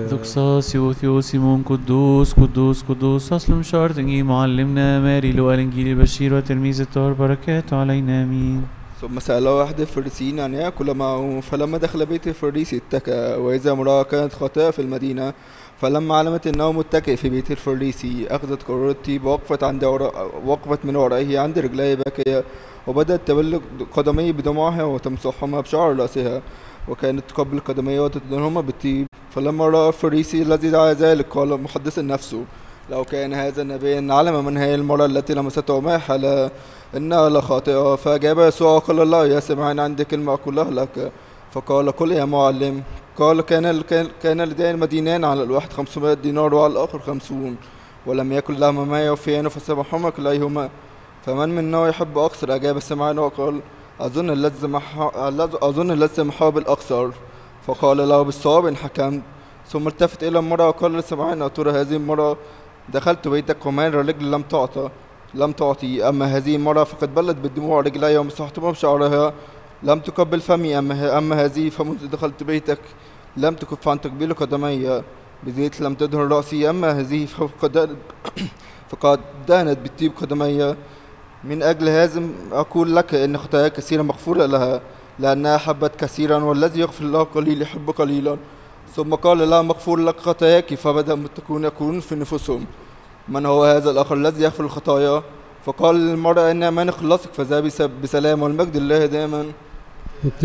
دوكساسيو ثيوسيمون قدوس قدوس قدوس أصل مشارتنجي معلمنا ماري لو الإنجيل البشير وتلميذ الطاهر بركاته علينا آمين. ثم سأل واحد الفريسيين أن يأكل معه، فلما دخل بيت الفريسي اتكأ، وإذا امرأة كانت خاطئة في المدينة، فلما علمت أنه متكئ في بيت الفريسي أخذت قارورة طيب وقفت من ورائه عند رجليه باكية، وبدأت تبل قدميه بدموعها وتمسحهما بشعر رأسها، وكانت تقبل قدميه وتدهنهما بالطيب. فلما رأى الفريسي الذي دعا ذلك قال محدثا نفسه: لو كان هذا النبي علم من هي المرأة التي لمسته ما حال إنها لخاطئة. فأجاب يسوع وقال له: يا سمعان، عندي كلمة أقولها لك. فقال: قل يا معلم. قال: كان لدين مدينان، على الواحد 500 دينار وعلى الآخر 50، ولم يكن لهما ما يوفيان، فسمحهما كليهما. فمن منا يحب أكثر؟ أجاب سمعان وقال: أظن الذي سمحه بالأكثر. فقال له: بالصواب إن حكمت. ثم التفت إلى المرأة وقال لسمعان: أترى هذه المرأة دخلت بيتك ومال رجل لم تعطي، أما هذه المرأة فقد بلت بالدموع رجلي ومسحتهما بشعرها، لم تقبل فمي. أما هذه فمنذ دخلت بيتك لم تكف عن تقبيل قدمي، بزيت لم تدهن رأسي. أما هذه فقد دهنت بالطيب قدمي. من أجل هذا أقول لك إن خطاياك كثيرة مغفورة لها، لأنها حبت كثيرا، والذي يغفر له قليل يحب قليلا. ثم قال لها: مغفور لك خطاياك. فبدأ المتقون يقولون في نفوسهم: من هو هذا الآخر الذي يغفر الخطايا؟ فقال للمرأة: إن من خلصك فذهبي بسلام، والمجد لله دائما.